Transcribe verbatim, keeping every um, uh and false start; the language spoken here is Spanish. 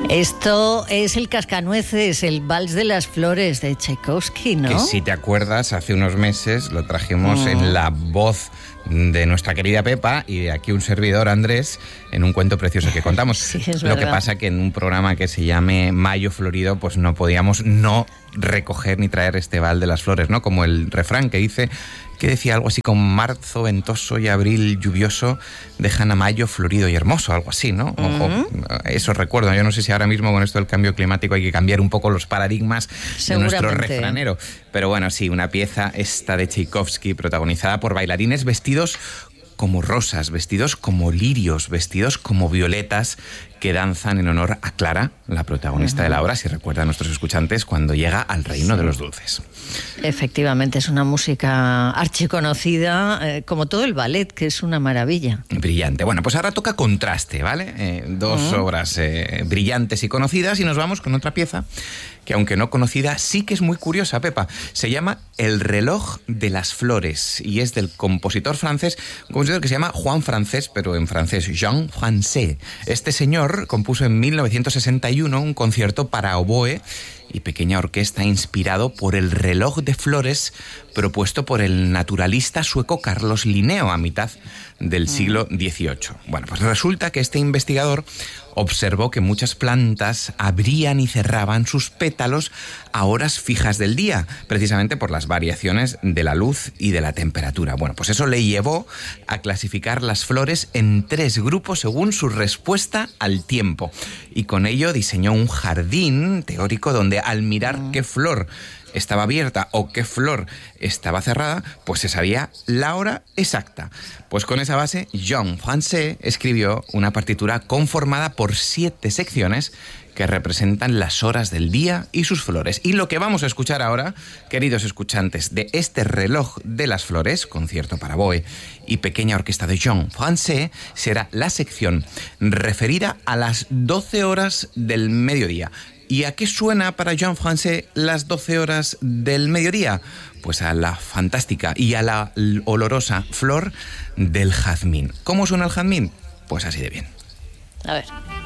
Esto es el Cascanueces, el Vals de las Flores de Tchaikovsky, ¿no? Que si te acuerdas, hace unos meses lo trajimos mm. en la voz de nuestra querida Pepa y de aquí un servidor, Andrés, en un cuento precioso que contamos. Sí, es lo verdad. que pasa que en un programa que se llame Mayo Florido, pues no podíamos no recoger ni traer este Vals de las Flores, ¿no? Como el refrán que dice, que decía algo así como marzo ventoso y abril lluvioso dejan a mayo florido y hermoso, algo así, ¿no? Ojo, uh-huh. Eso recuerdo. Yo no sé si ahora mismo con esto del cambio climático hay que cambiar un poco los paradigmas de nuestro refranero. Pero bueno, sí, una pieza esta de Tchaikovsky protagonizada por bailarines vestidos como rosas, vestidos como lirios, vestidos como violetas, que danzan en honor a Clara, la protagonista uh-huh. de la obra, si recuerdan nuestros escuchantes, cuando llega al reino sí. de los dulces. Efectivamente, es una música archiconocida, eh, como todo el ballet, que es una maravilla. Brillante. Bueno, pues ahora toca contraste, ¿vale? Eh, dos uh-huh. obras eh, brillantes y conocidas, y nos vamos con otra pieza que, aunque no conocida, sí que es muy curiosa, Pepa. Se llama El reloj de las flores y es del compositor francés, un compositor que se llama Juan Francés, pero en francés, Jean Francés. Este señor compuso en mil novecientos sesenta y uno un concierto para oboe y pequeña orquesta inspirado por el reloj de flores propuesto por el naturalista sueco Carlos Linneo a mitad del siglo dieciocho. Bueno, pues resulta que este investigador observó que muchas plantas abrían y cerraban sus pétalos a horas fijas del día, precisamente por las variaciones de la luz y de la temperatura. Bueno, pues eso le llevó a clasificar las flores en tres grupos según su respuesta al tiempo. Y con ello diseñó un jardín teórico donde al mirar qué flor estaba abierta o qué flor estaba cerrada, pues se sabía la hora exacta. Pues con esa base, Jean Francés escribió una partitura conformada por siete secciones que representan las horas del día y sus flores. Y lo que vamos a escuchar ahora, queridos escuchantes, de este reloj de las flores, concierto para oboe y pequeña orquesta de Jean Francés, será la sección referida a las doce horas del mediodía. ¿Y a qué suena para Jean Francés las doce horas del mediodía? Pues a la fantástica y a la olorosa flor del jazmín. ¿Cómo suena el jazmín? Pues así de bien. A ver.